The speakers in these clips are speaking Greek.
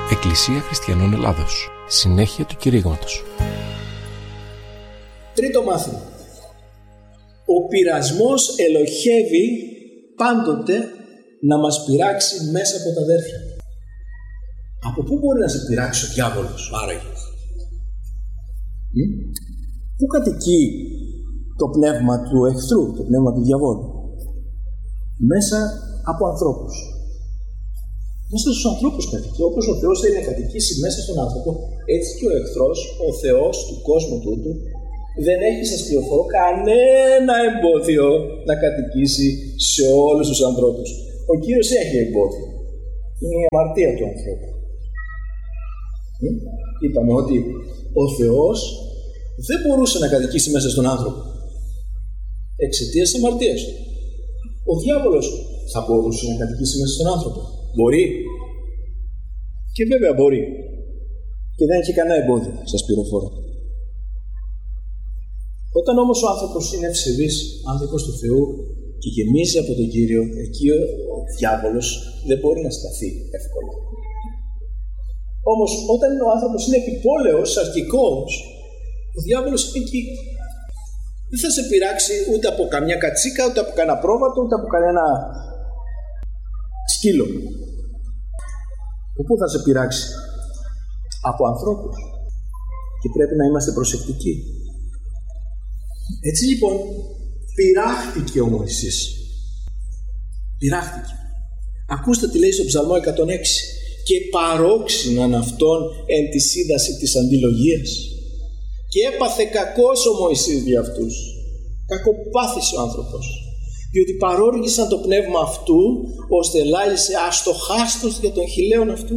Εκκλησία Χριστιανών Ελλάδος. Συνέχεια του κηρύγματος. Τρίτο μάθημα. Ο πειρασμός ελοχεύει πάντοτε να μας πειράξει μέσα από τα αδέρφια. Από πού μπορεί να σε πειράξει ο διάβολος άραγε? Πού κατοικεί το πνεύμα του εχθρού, το πνεύμα του διαβόλου? Μέσα από ανθρώπους. Μέσα στους ανθρώπους κατοικεί. Όπως ο Θεός θέλει να κατοικήσει μέσα στον άνθρωπο, έτσι και ο εχθρός, ο Θεός του κόσμου τούτου, δεν έχει, σας πληροφορώ, κανένα εμπόδιο να κατοικήσει σε όλους τους ανθρώπους. Ο Κύριος έχει εμπόδιο. Είναι η αμαρτία του ανθρώπου. Είπαμε ότι ο Θεός δεν μπορούσε να κατοικήσει μέσα στον άνθρωπο εξαιτίας της αμαρτίας του. Ο διάβολος θα μπορούσε να κατοικήσει μέσα στον άνθρωπο? Μπορεί. Και βέβαια μπορεί. Και δεν έχει κανένα εμπόδιο, σας πληροφορώ. Όταν όμως ο άνθρωπος είναι ευσεβής, άνθρωπος του Θεού και γεμίζει από τον Κύριο, εκεί ο διάβολος δεν μπορεί να σταθεί εύκολα. Όμως όταν ο άνθρωπος είναι επιπόλαιος, αρχικός, ο διάβολος είναι εκεί. Δεν θα σε πειράξει ούτε από καμιά κατσίκα, ούτε από κανένα πρόβατο, ούτε από κανένα σκύλο. Πού θα σε πειράξει? Από ανθρώπους. Και πρέπει να είμαστε προσεκτικοί. Έτσι λοιπόν πειράχτηκε ο Μωυσής. Πειράχτηκε. Ακούστε τι λέει στο Ψαλμό 106. Και παρόξυναν αυτόν εν τη σύνταση της αντιλογίας. Και έπαθε κακός ο Μωυσής δι' αυτούς. Κακοπάθησε ο άνθρωπος. Διότι παρόργησαν το πνεύμα αυτού, ώστε λάλησε αστοχάστος για τον χιλέον αυτού.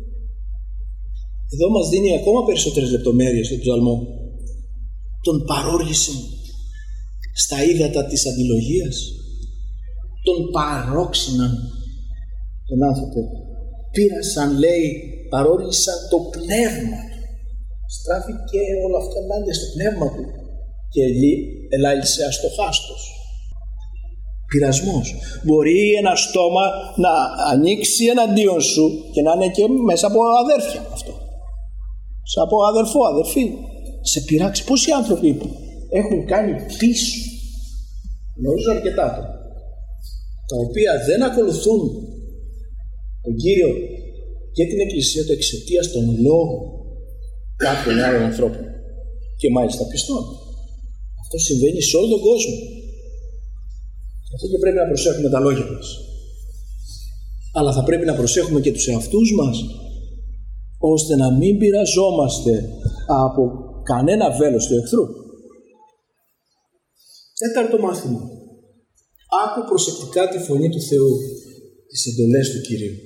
Εδώ μας δίνει ακόμα περισσότερες λεπτομέρειες στο Ψαλμό. Τον παρόργησαν στα ύδατα της αντιλογίας. Τον παρόξυναν τον άνθρωπο. Πήρασαν, λέει, παρόργησαν το πνεύμα του. Στράφηκε όλο αυτό ενάντια στο πνεύμα του. Και ελάλησε αστοχάστος. Πειρασμός. Μπορεί ένα στόμα να ανοίξει εναντίον σου και να είναι και μέσα από αδέρφια αυτό. Από αδερφό, αδερφή. Σε πειράξει. Πόσοι άνθρωποι έχουν κάνει πίσω, γνωρίζω αρκετά το, τα οποία δεν ακολουθούν τον Κύριο και την Εκκλησία του εξαιτίας των λόγων κάποιων άλλων ανθρώπων και μάλιστα πιστών. Αυτό συμβαίνει σε όλο τον κόσμο. Αυτό και πρέπει να προσέχουμε τα λόγια μας. Αλλά θα πρέπει να προσέχουμε και τους εαυτούς μας, ώστε να μην πειραζόμαστε από κανένα βέλος του εχθρού. Τέταρτο μάθημα. Άκου προσεκτικά τη φωνή του Θεού, τις εντολές του Κυρίου.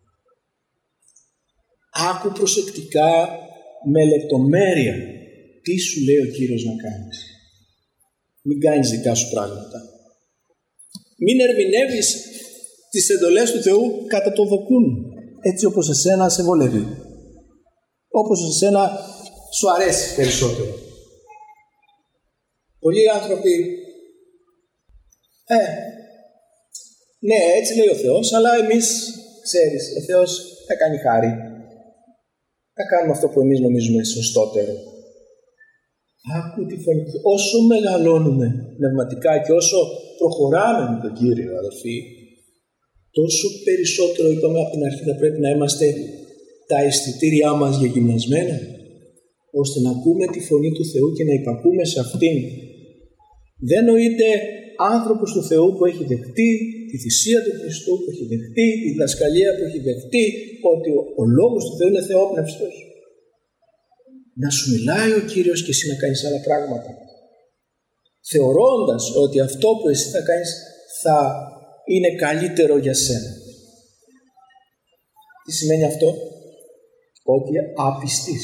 Άκου προσεκτικά με λεπτομέρεια τι σου λέει ο Κύριος να κάνεις. Μην κάνεις δικά σου πράγματα. Μην ερμηνεύεις τις εντολές του Θεού κατά το δοκούν, έτσι όπως εσένα σε βολεύει. Όπως εσένα σου αρέσει περισσότερο. Πολλοί άνθρωποι ναι, έτσι λέει ο Θεός, αλλά εμείς, ξέρεις, ο Θεός θα κάνει χάρη. Θα κάνουμε αυτό που εμείς νομίζουμε σωστότερο. Άκου τη φωνή. Όσο μεγαλώνουμε πνευματικά και όσο προχωράμε με τον Κύριο, αδελφοί, τόσο περισσότερο, είπαμε από την αρχή, θα πρέπει να είμαστε τα αισθητήριά μας γεγυμνασμένα, ώστε να ακούμε τη φωνή του Θεού και να υπακούμε σε αυτήν. Δεν νοείται άνθρωπος του Θεού που έχει δεχτεί τη θυσία του Χριστού, που έχει δεχτεί τη διδασκαλία, που έχει δεχτεί ότι ο λόγος του Θεού είναι θεόπνευστος. Να σου μιλάει ο Κύριος και εσύ να κάνεις άλλα πράγματα, θεωρώντας ότι αυτό που εσύ θα κάνεις θα είναι καλύτερο για σένα. Τι σημαίνει αυτό? Ότι απιστείς.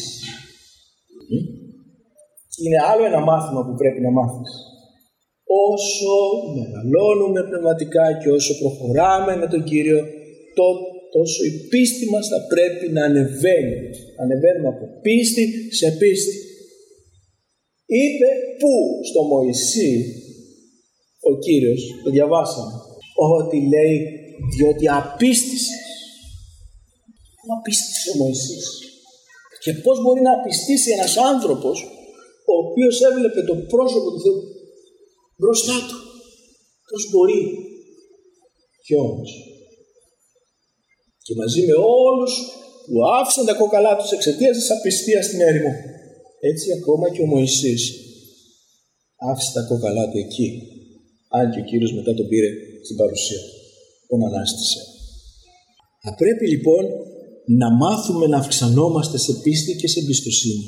Είναι άλλο ένα μάθημα που πρέπει να μάθεις. Όσο μεγαλώνουμε πνευματικά και όσο προχωράμε με τον Κύριο, τόσο η πίστη μας θα πρέπει να ανεβαίνει. Ανεβαίνουμε από πίστη σε πίστη. Είπε πού στο Μωυσή ο Κύριος, το διαβάσαμε, ότι λέει διότι απίστησες. απίστησε ο Μωυσής. Και πώς μπορεί να απιστήσει ένας άνθρωπος ο οποίος έβλεπε το πρόσωπο του Θεού μπροστά του? Πώς μπορεί? Και όμως, και μαζί με όλους που άφησαν τα κόκαλά τους εξαιτίας της απιστίας στην έρημο, έτσι ακόμα και ο Μωυσής άφησε τα κόκαλά του εκεί, αν και ο Κύριος μετά τον πήρε στην παρουσία, τον ανάστησε. Θα πρέπει λοιπόν να μάθουμε να αυξανόμαστε σε πίστη και σε εμπιστοσύνη.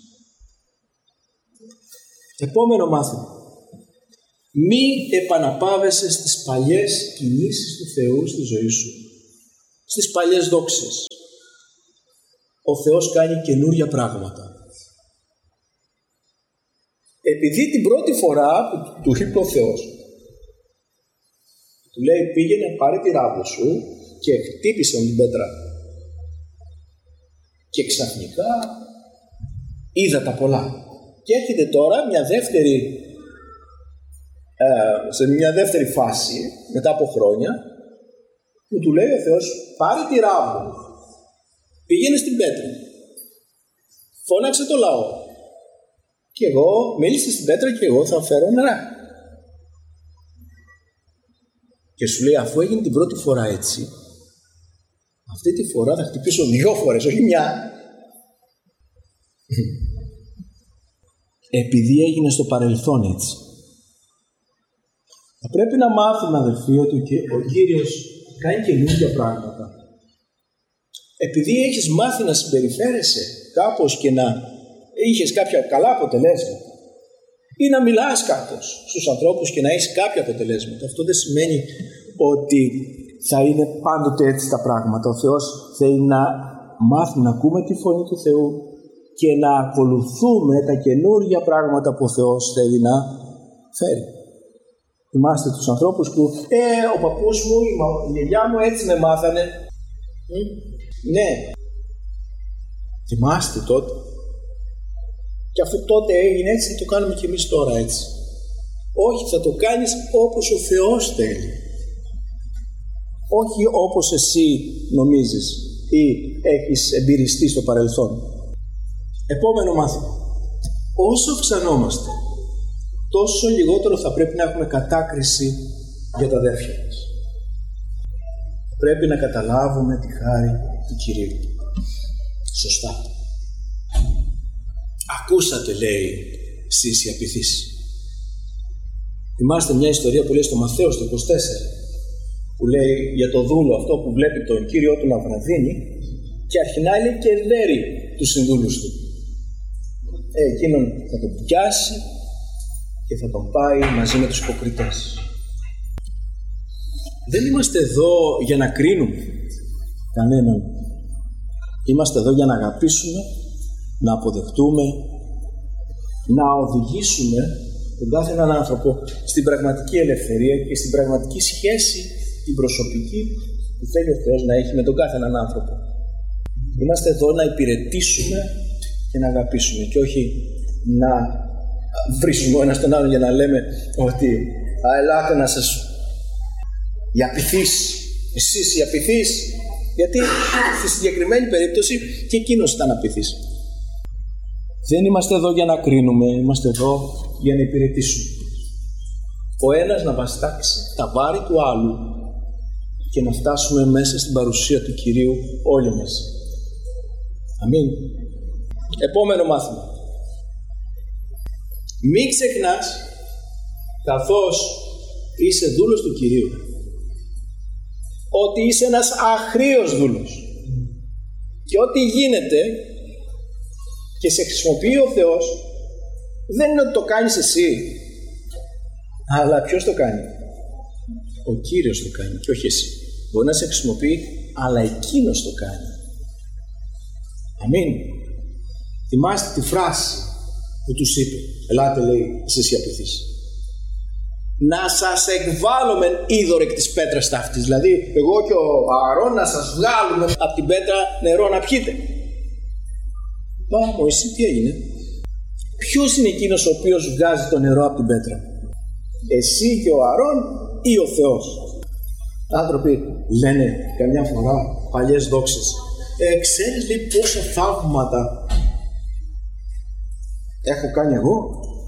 Επόμενο μάθημα. Μη επαναπάβεσαι στις παλιές κινήσεις του Θεού στη ζωή σου. Στις παλιές δόξες. Ο Θεός κάνει καινούρια πράγματα. Επειδή την πρώτη φορά που του είπε ο Θεός, του λέει πήγαινε πάρε τη ράβδο σου και χτύπησε την πέτρα. Και ξαφνικά είδα τα πολλά. Και έρχεται τώρα σε μια δεύτερη φάση, μετά από χρόνια, που του λέει ο Θεός πάρε τη ράβδο, πήγαινε στην πέτρα, φώναξε το λαό και εγώ μίλησε στην πέτρα και εγώ θα φέρω νερά. Και σου λέει αφού έγινε την πρώτη φορά έτσι, αυτή τη φορά θα χτυπήσω 2 φορές, όχι μια. Επειδή έγινε στο παρελθόν έτσι. Θα πρέπει να μάθουμε, αδελφοί, ότι ο Κύριος κάνει καινούργια πράγματα. Επειδή έχεις μάθει να συμπεριφέρεσαι κάπως και να είχες κάποια καλά αποτελέσματα ή να μιλάς κάπως στους ανθρώπους και να έχεις κάποια αποτελέσματα, αυτό δεν σημαίνει ότι θα είναι πάντοτε έτσι τα πράγματα. Ο Θεός θέλει να μάθουμε να ακούμε τη φωνή του Θεού και να ακολουθούμε τα καινούργια πράγματα που ο Θεός θέλει να φέρει. Θυμάστε τους ανθρώπους που ο παππούς μου, η γιαγιά μου έτσι με μάθανε. Ναι. Θυμάστε τότε. Και αφού τότε έγινε έτσι, θα το κάνουμε και εμείς τώρα έτσι. Όχι, θα το κάνεις όπως ο Θεός θέλει. Όχι όπως εσύ νομίζεις ή έχεις εμπειριστεί στο παρελθόν. Επόμενο μάθημα. Όσο αυξανόμαστε, τόσο λιγότερο θα πρέπει να έχουμε κατάκριση για τα αδέρφια μας. Πρέπει να καταλάβουμε τη χάρη του Κυρίου. Σωστά. Ακούσατε, λέει, εσείς οι απειθείς. Θυμάστε μια ιστορία που λέει στο Μαθαίο στο 24, που λέει για το δούλο αυτό που βλέπει τον Κύριό του να βραδύνει και αρχινά λέει και δέρει τους συνδούλους του. Εκείνον θα τον πιάσει και θα τον πάει μαζί με τους υποκριτές. Δεν είμαστε εδώ για να κρίνουμε κανέναν. Είμαστε εδώ για να αγαπήσουμε, να αποδεχτούμε, να οδηγήσουμε τον κάθε έναν άνθρωπο στην πραγματική ελευθερία και στην πραγματική σχέση την προσωπική που θέλει ο Θεός να έχει με τον κάθε έναν άνθρωπο. Είμαστε εδώ να υπηρετήσουμε και να αγαπήσουμε και όχι να βρίσκουμε ο ένας τον άλλον για να λέμε ότι ελάτε να σας οι απειθείς, εσείς οι απειθείς, γιατί στη συγκεκριμένη περίπτωση και εκείνος ήταν απειθής. Δεν είμαστε εδώ για να κρίνουμε, είμαστε εδώ για να υπηρετήσουμε. Ο ένας να βαστάξει τα βάρη του άλλου και να φτάσουμε μέσα στην παρουσία του Κυρίου όλοι μας. Αμήν. Επόμενο μάθημα. Μην ξεχνάς, καθώς είσαι δούλος του Κυρίου, ότι είσαι ένας αχρήος δούλος. Και ό,τι γίνεται και σε χρησιμοποιεί ο Θεός, δεν είναι ότι το κάνεις εσύ, αλλά ποιος το κάνει? Ο Κύριος το κάνει και όχι εσύ. Μπορεί να σε χρησιμοποιεί, αλλά εκείνος το κάνει. Αμήν. Θυμάστε τη φράση που τους είπε, ελάτε, λέει, εσείς οι απειθείς, να σας εκβάλλουμε είδωρ εκ της πέτρας ταύτης. Δηλαδή εγώ και ο Ααρών να σας βγάλουμε από την πέτρα νερό να πιείτε. Μωυσή, τι έγινε? Ποιος είναι εκείνος ο οποίος βγάζει το νερό από την πέτρα? Εσύ και ο Ααρών ή ο Θεός? Άνθρωποι λένε καμιά φορά παλιές δόξες. Ξέρεις, λέει, πόσα θαύματα έχω κάνει εγώ?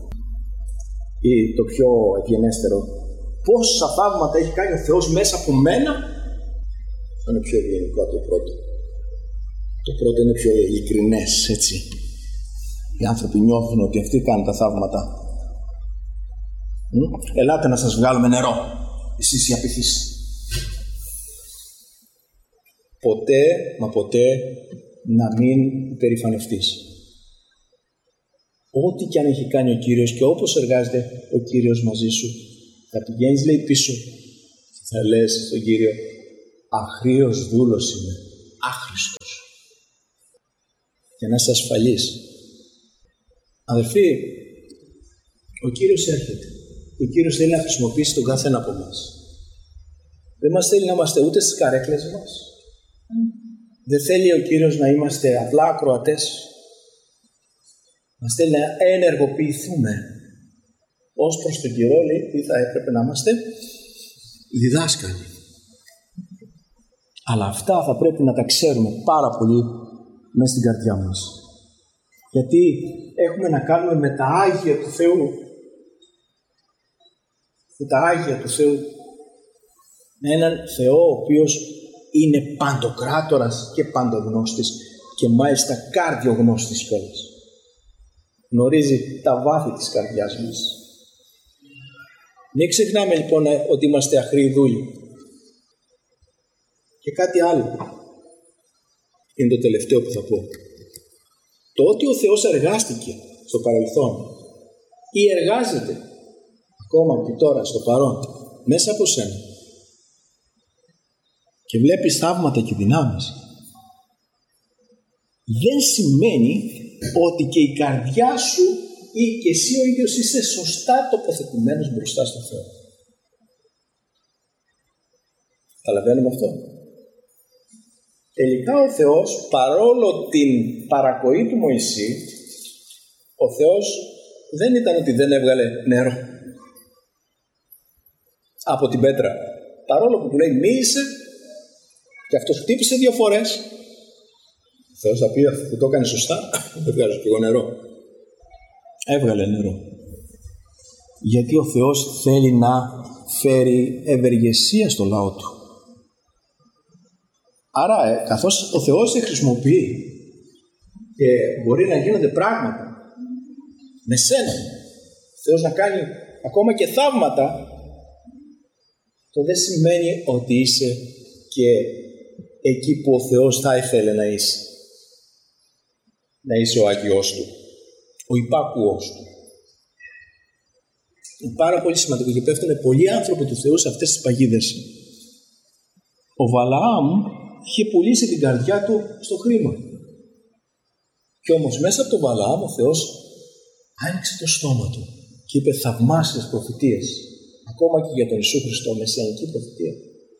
Ή το πιο ευγενέστερο, πόσα θαύματα έχει κάνει ο Θεός μέσα από μένα? Αυτό είναι πιο ευγενικό από το πρώτο. Το πρώτο είναι πιο ειλικρινές, έτσι. Οι άνθρωποι νιώθουν ότι αυτοί κάνουν τα θαύματα. Ελάτε να σας βγάλουμε νερό, εσείς οι απειθείς. Ποτέ, μα ποτέ, να μην υπερηφανευτείς. Ό,τι και αν έχει κάνει ο Κύριος και όπως εργάζεται ο Κύριος μαζί σου, θα πηγαίνεις, λέει, πίσω και θα λες στον Κύριο, αχρήος δούλος είμαι, άχρηστος. Για να είσαι ασφαλής. Αδελφοί, ο Κύριος έρχεται. Ο Κύριος θέλει να χρησιμοποιήσει τον κάθε ένα από εμάς. Δεν μας θέλει να είμαστε ούτε στις καρέκλες μας. Δεν θέλει ο Κύριος να είμαστε απλά ακροατές. Μας θέλει να ενεργοποιηθούμε. Ως προς τον καιρό, λέει, τι θα έπρεπε να είμαστε? Διδάσκαλοι. Αλλά αυτά θα πρέπει να τα ξέρουμε πάρα πολύ μέσα στην καρδιά μας. Γιατί έχουμε να κάνουμε με τα Άγια του Θεού. Με τα Άγια του Θεού. Με έναν Θεό ο οποίος είναι παντοκράτορας και παντογνώστης και μάλιστα καρδιογνώστης κιόλας. Γνωρίζει τα βάθη της καρδιάς μας. Μην ξεχνάμε λοιπόν ότι είμαστε αχροί δούλοι. Και κάτι άλλο είναι το τελευταίο που θα πω. Το ότι ο Θεός εργάστηκε στο παρελθόν ή εργάζεται ακόμα και τώρα στο παρόν μέσα από σένα και βλέπεις θαύματα και δυνάμεις, δεν σημαίνει ότι και η καρδιά σου ή και εσύ ο ίδιος είσαι σωστά τοποθετημένος μπροστά στον Θεό. Καταλαβαίνουμε αυτό? Τελικά ο Θεός, παρόλο την παρακοή του Μωυσή, ο Θεός δεν ήταν ότι δεν έβγαλε νερό από την πέτρα. Παρόλο που του λέει μίλησε και αυτός χτύπησε 2 φορές, ο Θεός θα πει που το έκανε σωστά, δεν βγάζω και εγώ νερό. Έβγαλε νερό. Γιατί ο Θεός θέλει να φέρει ευεργεσία στο λαό του. Άρα καθώς ο Θεός σε χρησιμοποιεί και μπορεί να γίνονται πράγματα με σένα, ο Θεός να κάνει ακόμα και θαύματα, το δεν σημαίνει ότι είσαι και εκεί που ο Θεός θα ήθελε να είσαι. Να είσαι ο Άγιος Του, ο υπάκουος Του. Είναι πάρα πολύ σημαντικό και πέφτουν πολλοί άνθρωποι του Θεού σε αυτές τις παγίδες. Ο Βαλαάμ είχε πουλήσει την καρδιά του στο χρήμα. Και όμως μέσα από τον Βαλαάμ ο Θεός άνοιξε το στόμα του και είπε θαυμάσιες προφητείες. Ακόμα και για τον Ιησού Χριστό, μεσαιανική προφητεία.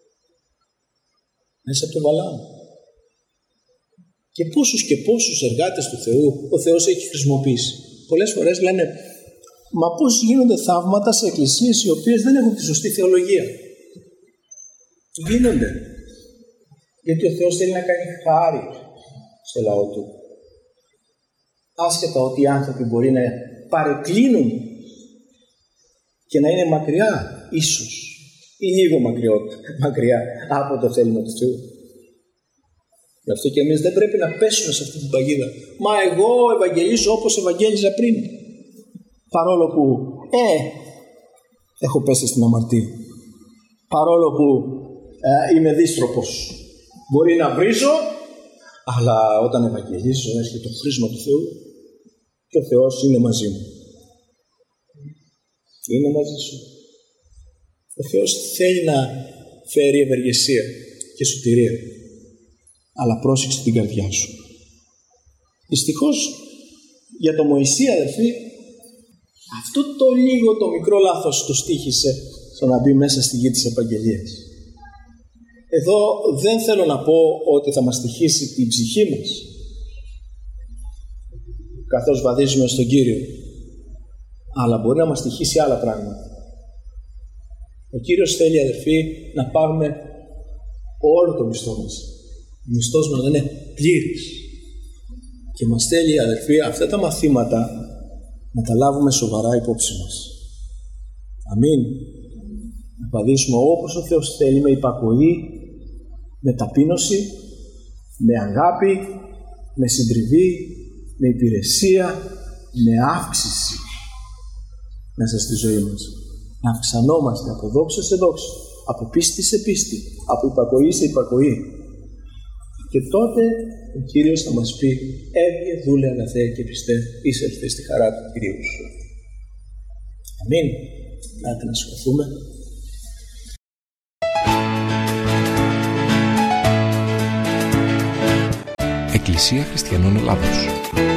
Μέσα από τον Βαλαάμ. Και πόσους εργάτες του Θεού ο Θεός έχει χρησιμοποιήσει. Πολλές φορές λένε, μα πώς γίνονται θαύματα σε εκκλησίες οι οποίες δεν έχουν τη σωστή θεολογία? Γίνονται. Γιατί ο Θεός θέλει να κάνει χάρη στο λαό Του. Άσχετα ότι οι άνθρωποι μπορεί να παρεκκλίνουν και να είναι μακριά, ίσως, ή λίγο μακριά από το θέλημα του Θεού. Γι' αυτό και εμείς δεν πρέπει να πέσουμε σε αυτή την παγίδα. Μα εγώ ευαγγελίζω όπως ευαγγέλιζα πριν. Παρόλο που, έχω πέσει στην αμαρτία. Παρόλο που είμαι δύστροπος. Μπορεί να βρίζω, αλλά όταν ευαγγελίζω έρχεται το χρήσμα του Θεού και ο Θεός είναι μαζί μου. Είναι μαζί σου. Ο Θεός θέλει να φέρει ευεργεσία και σωτηρία. Αλλά πρόσεξε την καρδιά σου. Δυστυχώς για τον Μωυσή, αδερφοί, αυτό το λίγο το μικρό λάθος το στοίχησε στο να μπει μέσα στη γη της επαγγελίας. Εδώ δεν θέλω να πω ότι θα μας στοιχήσει την ψυχή μας καθώς βαδίζουμε στον Κύριο, αλλά μπορεί να μας στοιχήσει άλλα πράγματα. Ο Κύριος θέλει, αδερφοί, να πάρουμε όλο το μισθό μας, Ο μισθός μας να είναι πλήρης. Και μας θέλει, αδελφοί, αυτά τα μαθήματα να τα λάβουμε σοβαρά υπόψη μας. Αμήν. Να παδίσουμε όπως ο Θεός θέλει, με υπακοή, με ταπείνωση, με αγάπη, με συντριβή, με υπηρεσία, με αύξηση μέσα στη ζωή μας. Να αυξανόμαστε από δόξα σε δόξα, από πίστη σε πίστη, από υπακοή σε υπακοή. Και τότε ο Κύριος θα μας πει: έβγε, δούλε αγαθέ και πιστέ, εισέλθε στη χαρά του Κυρίου σου. Αμήν. Άτε να σηκωθούμε. Εκκλησία Χριστιανών Ελλάδος.